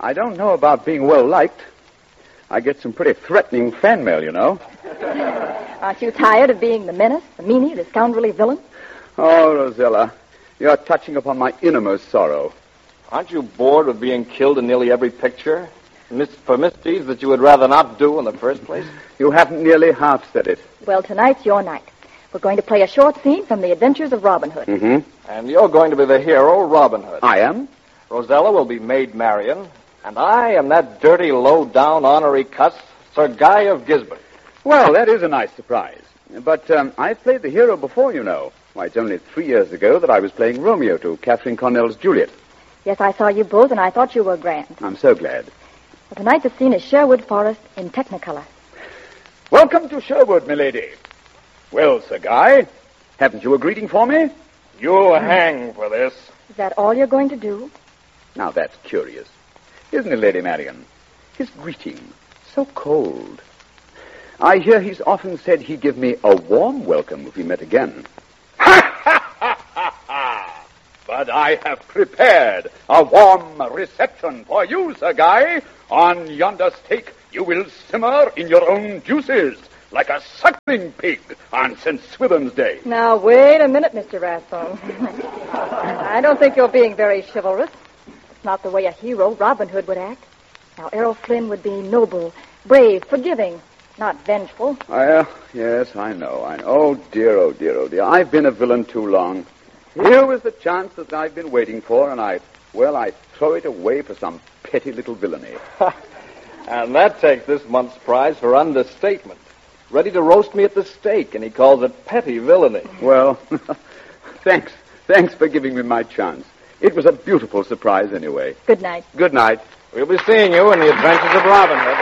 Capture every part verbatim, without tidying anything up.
I don't know about being well-liked. I get some pretty threatening fan mail, you know. Aren't you tired of being the menace, the meanie, the scoundrelly villain? Oh, Rosella, you're touching upon my innermost sorrow. Aren't you bored of being killed in nearly every picture? Mis- for misdeeds that you would rather not do in the first place? You haven't nearly half said it. Well, tonight's your night. We're going to play a short scene from the Adventures of Robin Hood. Mm-hmm. And you're going to be the hero, Robin Hood. I am? Rosella will be Maid Marian, and I am that dirty, low-down, ornery cuss, Sir Guy of Gisborne. Well, that is a nice surprise. But um, I've played the hero before, you know. Why, it's only three years ago that I was playing Romeo to Catherine Cornell's Juliet. Yes, I saw you both, and I thought you were grand. I'm so glad. Well, tonight the scene is Sherwood Forest in Technicolor. Welcome to Sherwood, milady. Well, Sir Guy, haven't you a greeting for me? You'll hang for this. Is that all you're going to do? Now, that's curious. Isn't it, Lady Marian? His greeting, so cold. I hear he's often said he'd give me a warm welcome if we met again. But I have prepared a warm reception for you, Sir Guy. On yonder stake, you will simmer in your own juices, like a suckling pig on Saint Swithin's Day. Now, wait a minute, Mister Rathbone. I don't think you're being very chivalrous. It's not the way a hero, Robin Hood, would act. Now, Errol Flynn would be noble, brave, forgiving, not vengeful. Uh, yes, I know, I know. Oh, dear, oh, dear, oh, dear. I've been a villain too long. Here was the chance that I've been waiting for, and I, well, I throw it away for some petty little villainy. And that takes this month's prize for understatement. Ready to roast me at the stake, and he calls it petty villainy. Well, thanks. Thanks for giving me my chance. It was a beautiful surprise anyway. Good night. Good night. We'll be seeing you in the Adventures of Robin Hood.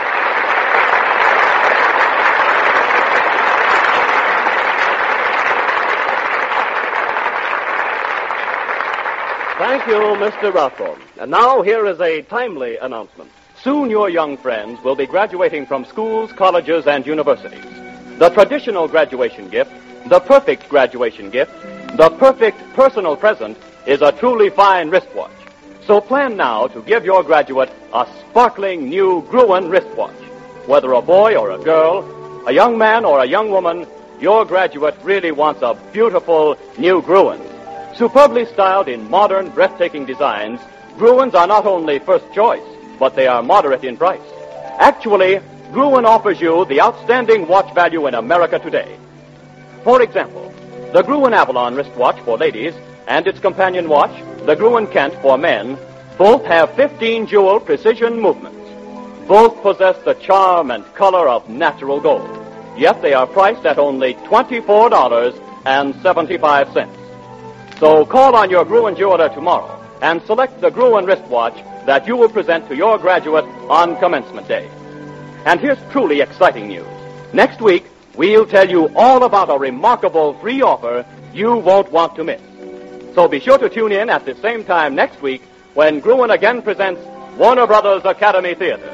Thank you, Mister Rathbone. And now here is a timely announcement. Soon your young friends will be graduating from schools, colleges, and universities. The traditional graduation gift, the perfect graduation gift, the perfect personal present is a truly fine wristwatch. So plan now to give your graduate a sparkling new Gruen wristwatch. Whether a boy or a girl, a young man or a young woman, your graduate really wants a beautiful new Gruen. Superbly styled in modern, breathtaking designs, Gruens are not only first choice, but they are moderate in price. Actually, Gruen offers you the outstanding watch value in America today. For example, the Gruen Avalon wristwatch for ladies and its companion watch, the Gruen Kent for men, both have fifteen jewel precision movements. Both possess the charm and color of natural gold. Yet they are priced at only twenty-four dollars and seventy-five cents. So call on your Gruen jeweler tomorrow and select the Gruen wristwatch that you will present to your graduate on commencement day. And here's truly exciting news. Next week, we'll tell you all about a remarkable free offer you won't want to miss. So be sure to tune in at the same time next week when Gruen again presents Warner Brothers Academy Theater.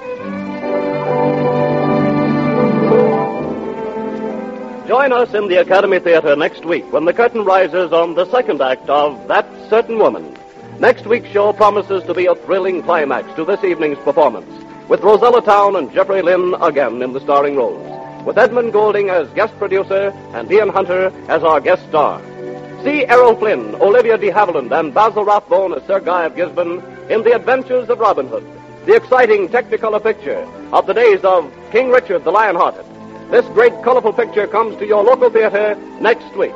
Join us in the Academy Theater next week when the curtain rises on the second act of That Certain Woman. Next week's show promises to be a thrilling climax to this evening's performance, with Rosella Town and Jeffrey Lynn again in the starring roles, with Edmund Golding as guest producer and Ian Hunter as our guest star. See Errol Flynn, Olivia de Havilland, and Basil Rathbone as Sir Guy of Gisborne in The Adventures of Robin Hood, the exciting Technicolor picture of the days of King Richard the Lionhearted. This great, colorful picture comes to your local theater next week.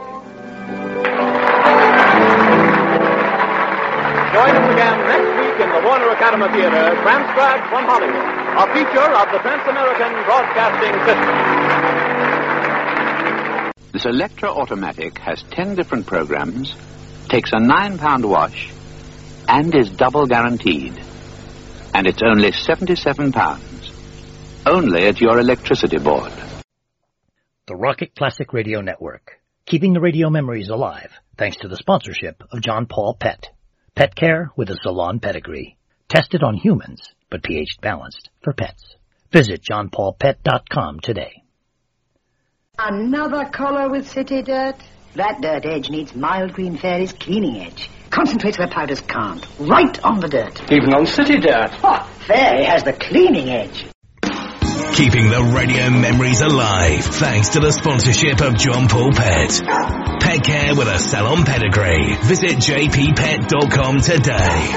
Join us again next week in the Warner Academy Theater, transcribed from Hollywood, a feature of the Trans-American Broadcasting System. This Electra Automatic has ten different programs, takes a nine-pound wash, and is double guaranteed. And it's only seventy-seven pounds. Only at your electricity board. The Rocket Classic Radio Network, keeping the radio memories alive thanks to the sponsorship of John Paul Pet. Pet care with a salon pedigree. Tested on humans, but pH balanced for pets. Visit john paul pet dot com today. Another collar with city dirt? That dirt edge needs Mild Green Fairy's cleaning edge. Concentrates where powders can't. Right on the dirt. Even on city dirt. Oh, Fairy has the cleaning edge. Keeping the radio memories alive thanks to the sponsorship of John Paul Pet. Pet care with a salon pedigree. Visit j p pet dot com today.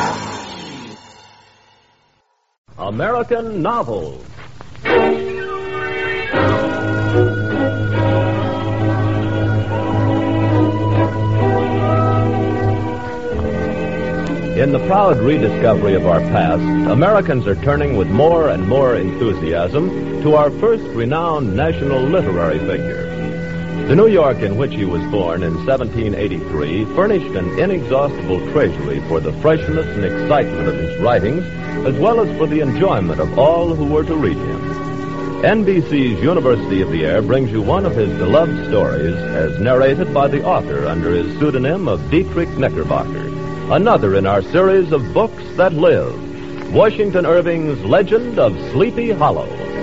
American novels. In the proud rediscovery of our past, Americans are turning with more and more enthusiasm to our first renowned national literary figure. The New York in which he was born in seventeen eighty-three furnished an inexhaustible treasury for the freshness and excitement of his writings, as well as for the enjoyment of all who were to read him. N B C's University of the Air brings you one of his beloved stories as narrated by the author under his pseudonym of Dietrich Knickerbocker. Another in our series of books that live. Washington Irving's Legend of Sleepy Hollow.